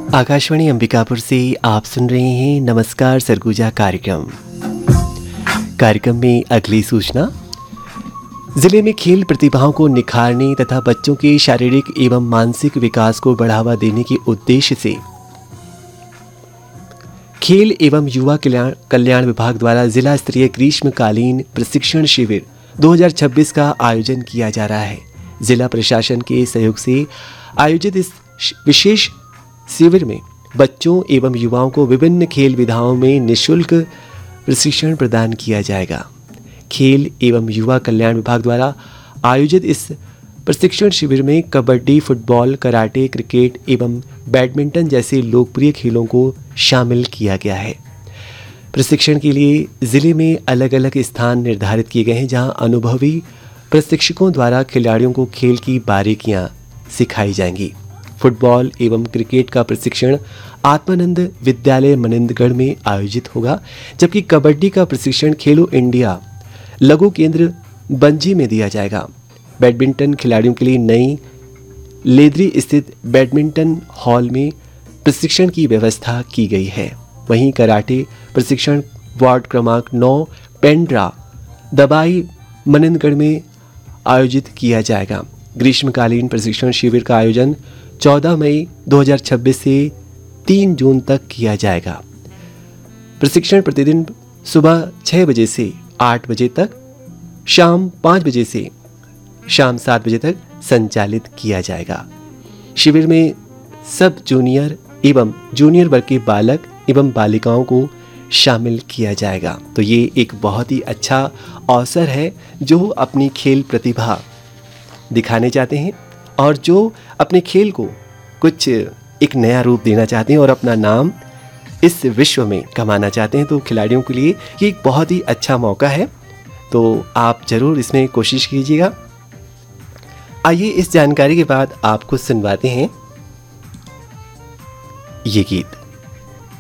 आकाशवाणी अंबिकापुर से आप सुन रहे हैं नमस्कार सरगुजा कार्यक्रम में अगली सूचना। जिले में खेल प्रतिभाओं को निखारने तथा बच्चों के शारीरिक एवं मानसिक विकास को बढ़ावा देने के उद्देश्य से खेल एवं युवा कल्याण विभाग द्वारा जिला स्तरीय ग्रीष्मकालीन प्रशिक्षण शिविर 2026 का आयोजन किया जा रहा है। जिला प्रशासन के सहयोग से आयोजित इस विशेष शिविर में बच्चों एवं युवाओं को विभिन्न खेल विधाओं में निःशुल्क प्रशिक्षण प्रदान किया जाएगा। खेल एवं युवा कल्याण विभाग द्वारा आयोजित इस प्रशिक्षण शिविर में कबड्डी, फुटबॉल, कराटे, क्रिकेट एवं बैडमिंटन जैसे लोकप्रिय खेलों को शामिल किया गया है। प्रशिक्षण के लिए जिले में अलग अलग स्थान निर्धारित किए गए हैं, जहां अनुभवी प्रशिक्षकों द्वारा खिलाड़ियों को खेल की बारीकियां सिखाई जाएंगी। फुटबॉल एवं क्रिकेट का प्रशिक्षण आत्मानंद विद्यालय मनिंदगढ़ में आयोजित होगा, जबकि कबड्डी का प्रशिक्षण खेलो इंडिया लघु केंद्र बंजी में दिया जाएगा। बैडमिंटन खिलाड़ियों के लिए नई लेदरी स्थित बैडमिंटन हॉल में प्रशिक्षण की व्यवस्था की गई है। वहीं कराटे प्रशिक्षण वार्ड क्रमांक 9 पेंड्रा दबाई मनिंदगढ़ में आयोजित किया जाएगा। ग्रीष्मकालीन प्रशिक्षण शिविर का आयोजन 14 मई 2026 से 3 जून तक किया जाएगा। प्रशिक्षण प्रतिदिन सुबह 6 बजे से 8 बजे तक, शाम 5 बजे से शाम 7 बजे तक संचालित किया जाएगा। शिविर में सब जूनियर एवं जूनियर वर्ग के बालक एवं बालिकाओं को शामिल किया जाएगा। तो ये एक बहुत ही अच्छा अवसर है, जो अपनी खेल प्रतिभा दिखाने चाहते हैं और जो अपने खेल को कुछ एक नया रूप देना चाहते हैं और अपना नाम इस विश्व में कमाना चाहते हैं, तो खिलाड़ियों के लिए ये एक बहुत ही अच्छा मौका है। तो आप ज़रूर इसमें कोशिश कीजिएगा। आइए इस जानकारी के बाद आपको सुनवाते हैं ये गीत।